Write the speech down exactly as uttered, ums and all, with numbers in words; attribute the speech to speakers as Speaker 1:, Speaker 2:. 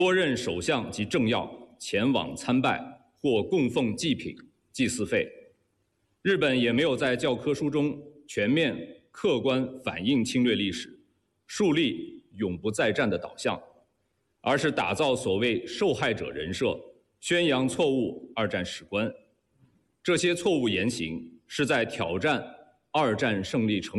Speaker 1: 多任首相及政要前往参拜或供奉祭品、祭祀费。日本也没有在教科书中全面、客观反映侵略历史，树立永不再战的导向，而是打造所谓受害者人设，宣扬错误二战史观。这些错误言行是在挑战二战胜利成